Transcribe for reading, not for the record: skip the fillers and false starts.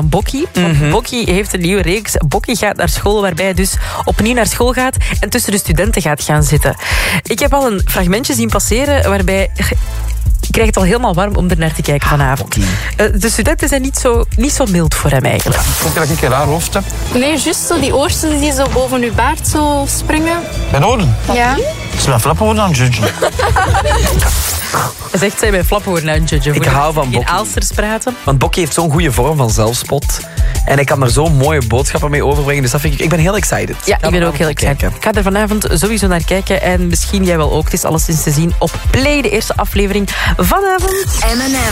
van Bokkie. Bokkie heeft een nieuwe reeks. Bokkie gaat naar school, waarbij hij dus opnieuw naar school gaat en tussen de studenten gaat gaan zitten. Ik heb al een fragmentje zien passeren waarbij... Ik krijg het al helemaal warm om er naar te kijken vanavond. De studenten zijn niet zo mild voor hem eigenlijk. Vond je dat ik een raar hoofd heb? Nee, juist zo die oortjes die zo boven uw baard zo springen. Mijn oren? Ja. Ik ben flappen worden aan het judgen. Hij zegt, zij bij flappen worden aan het judgen. Ik hou van In Bokkie. Aalsters praten. Want Bokkie heeft zo'n goede vorm van zelfspot. En hij kan er zo'n mooie boodschappen mee overbrengen. Dus dat vind ik ben heel excited. Ja, ik ben ook heel excited. Ik ga er vanavond sowieso naar kijken. En misschien jij wel ook. Het is alleszins te zien op Play, de eerste aflevering vanavond. M&M.